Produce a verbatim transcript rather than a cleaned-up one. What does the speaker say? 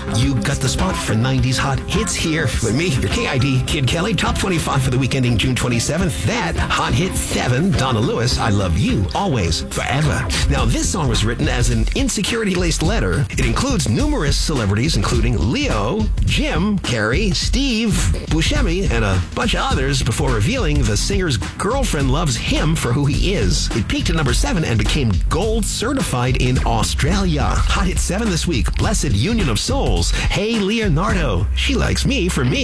You got the spot for nineties hot hits here with me, your K I D, Kid Kelly. Top twenty-five for the week ending June twenty-seventh. That, Hot Hit seven, Donna Lewis, I Love You, Always, Forever. Now, this song was written as an insecurity-laced letter. It includes numerous celebrities, including Leo, Jim, Carrey, Steve Buscemi, and a bunch of others, before revealing the singer's girlfriend loves him for who he is. It peaked at number seven and became gold certified in Australia. Hot Hit seven this week, Blessed Union of Souls. Hey Leonardo, she likes me for me.